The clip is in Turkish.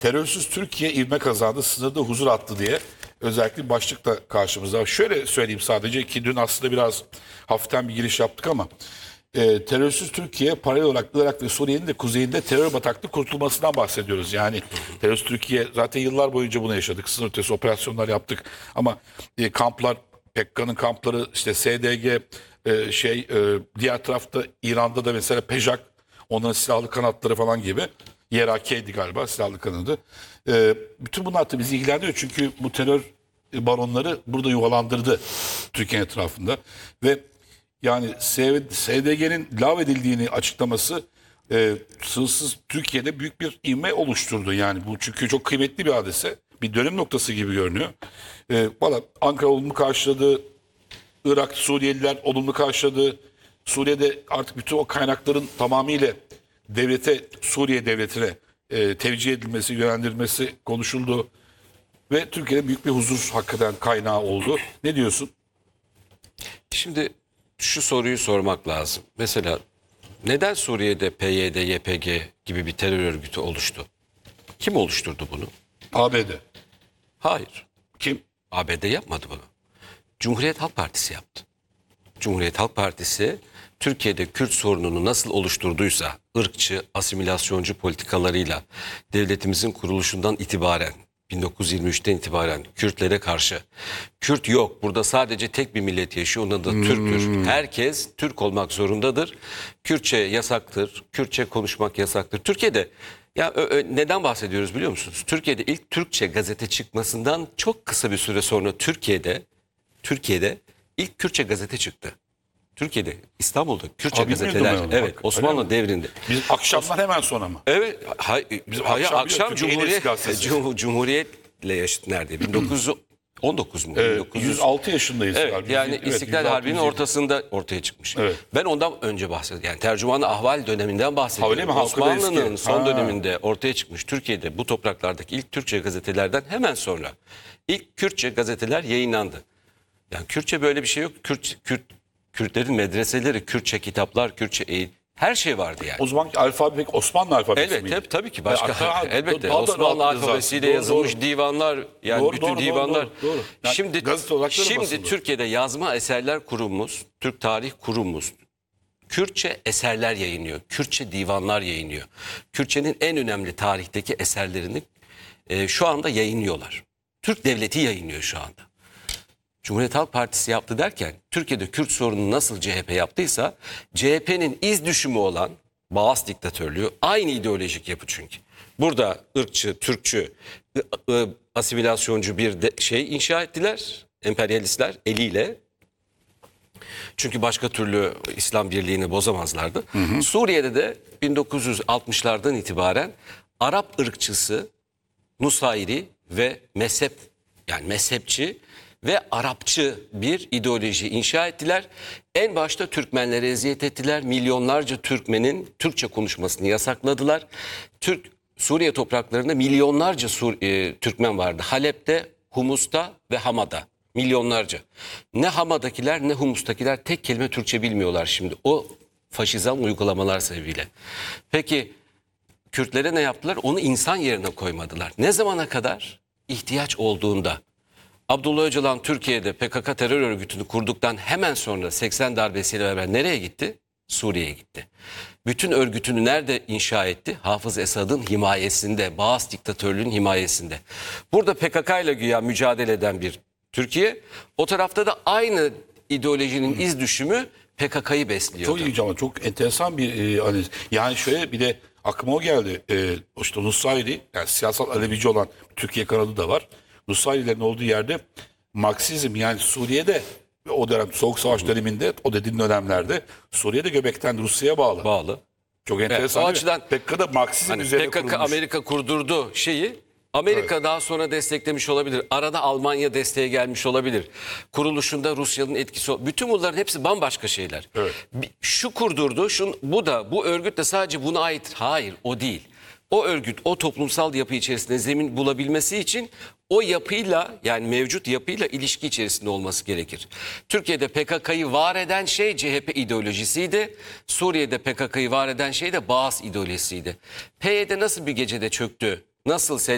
Terörsüz Türkiye ivme kazandı, sınırda huzur attı diye özellikle başlık da karşımızda. Şöyle söyleyeyim sadece ki dün aslında biraz hafiften bir giriş yaptık ama terörsüz Türkiye paralel olarak Irak ve Suriye'nin de kuzeyinde terör bataklığı kurtulmasından bahsediyoruz. Yani terörsüz Türkiye zaten yıllar boyunca bunu yaşadık. Sınır ötesi operasyonlar yaptık ama kamplar, PKK'nın kampları, işte SDG, diğer tarafta İran'da da mesela PEJAK, onların silahlı kanatları falan gibi. YRK'ydi galiba silahlı kanadı. Bütün bunlar da bizi ilgilendiriyor çünkü bu terör baronları burada yuvalandırdı Türkiye etrafında ve yani SDG'nin lağvedildiğini açıklaması sınırsız Türkiye'de büyük bir ivme oluşturdu. Yani bu çünkü çok kıymetli bir hadise. Bir dönüm noktası gibi görünüyor. Valla Ankara olumlu karşıladı. Irak, Suriyeliler olumlu karşıladı. Suriye'de artık bütün o kaynakların tamamıyla Suriye devletine tevcih edilmesi, yönlendirilmesi konuşuldu. Ve Türkiye'de büyük bir huzur hakikaten kaynağı oldu. Ne diyorsun? Şimdi şu soruyu sormak lazım. Mesela neden Suriye'de PYD, YPG gibi bir terör örgütü oluştu? Kim oluşturdu bunu? ABD. Hayır. Kim? ABD yapmadı bunu. Cumhuriyet Halk Partisi yaptı. Cumhuriyet Halk Partisi Türkiye'de Kürt sorununu nasıl oluşturduysa ırkçı, asimilasyoncu politikalarıyla devletimizin kuruluşundan itibaren 1923'ten itibaren Kürtlere karşı Kürt yok, burada sadece tek bir millet yaşıyor, onun adı Türktür. Herkes Türk olmak zorundadır. Kürtçe yasaktır. Kürtçe konuşmak yasaktır. Türkiye'de neden bahsediyoruz biliyor musunuz? Türkiye'de ilk Türkçe gazete çıkmasından çok kısa bir süre sonra Türkiye'de ilk Kürtçe gazete çıktı. Türkiye'de, İstanbul'da Kürtçe gazeteler. Evet, Osmanlı devrinde. Biz akşamlar hemen sonra mı? Evet, Biz akşam Cumhuriyet'le yaşıt nerede? 1919 mu? 106 yaşındayız. Evet, galiba. yani Evet, İstiklal 106, Harbi'nin 107. ortasında ortaya çıkmış. Evet. Ben ondan önce bahsediyorum. Yani Tercüman-ı Ahval döneminden bahsediyorum. Öyle mi? Ha, o kadar Osmanlı'nın eski. son döneminde ortaya çıkmış Türkiye'de bu topraklardaki ilk Türkçe gazetelerden hemen sonra ilk Kürtçe gazeteler yayınlandı. Yani Kürtçe böyle bir şey yok. Kürtlerin medreseleri, Kürtçe kitaplar, Kürtçe eğitim, her şey vardı yani. O zamanki alfabe peki Osmanlı alfabesi miydi? Evet, tabii ki başka. Elbette daha da Osmanlı rahat alfabesiyle yazar. yazılmış Doğru. divanlar, yani Doğru, bütün doğru, divanlar. doğru. Yani Şimdi gazete olarak da basılı. Türkiye'de Yazma Eserler Kurumumuz, Türk Tarih Kurumumuz Kürtçe eserler yayınlıyor. Kürtçe divanlar yayınlıyor. Kürtçenin en önemli tarihteki eserlerini şu anda yayınlıyorlar. Türk Devleti yayınlıyor şu anda. Cumhuriyet Halk Partisi yaptı derken Türkiye'de Kürt sorununu nasıl CHP yaptıysa CHP'nin iz düşümü olan Bağız diktatörlüğü aynı ideolojik yapı çünkü. Burada ırkçı, Türkçü, asimilasyoncu bir şey inşa ettiler emperyalistler eliyle. Çünkü başka türlü İslam birliğini bozamazlardı. Suriye'de de 1960'lardan itibaren Arap ırkçısı, Nusayri ve mezhepçi ve Arapçı bir ideoloji inşa ettiler. En başta Türkmenlere eziyet ettiler. Milyonlarca Türkmenin Türkçe konuşmasını yasakladılar. Suriye topraklarında milyonlarca Türkmen vardı. Halep'te, Humus'ta ve Hama'da. Milyonlarca. Ne Hama'dakiler ne Humus'takiler tek kelime Türkçe bilmiyorlar şimdi. O faşizan uygulamalar sebebiyle. Peki Kürtlere ne yaptılar? Onu insan yerine koymadılar. Ne zamana kadar? İhtiyaç olduğunda. Abdullah Öcalan Türkiye'de PKK terör örgütünü kurduktan hemen sonra 80 darbesiyle beraber nereye gitti? Suriye'ye gitti. Bütün örgütünü nerede inşa etti? Hafız Esad'ın himayesinde, Bağız diktatörlüğünün himayesinde. Burada PKK ile güya mücadele eden bir Türkiye, o tarafta da aynı ideolojinin iz düşümü PKK'yı besliyordu. Çok ilginç ama çok enteresan bir analiz. Yani şöyle bir de aklıma o geldi. İşte Nusayri, yani siyasal Alevici olan Türkiye kanadı da var. Nusayrilerin olduğu yerde Marksizm, yani Suriye'de o dönem Soğuk Savaş döneminde, o dediğin dönemlerde Suriye'de göbekten Rusya'ya bağlı. Çok enteresan. O açıdan PKK'da Marksizm üzerine PKK kurulmuş. Amerika kurdurdu şeyi. Amerika daha sonra desteklemiş olabilir. Arada Almanya desteğe gelmiş olabilir. Kuruluşunda Rusya'nın etkisi. Bütün bunların hepsi bambaşka şeyler. Evet. Şu kurdurdu, bu örgüt de sadece buna ait. Hayır, o değil. O örgüt o toplumsal yapı içerisinde zemin bulabilmesi için o yapıyla, yani mevcut yapıyla ilişki içerisinde olması gerekir. Türkiye'de PKK'yı var eden şey CHP ideolojisiydi. Suriye'de PKK'yı var eden şey de Bağız ideolojisiydi. PYD nasıl bir gecede çöktü? Nasıl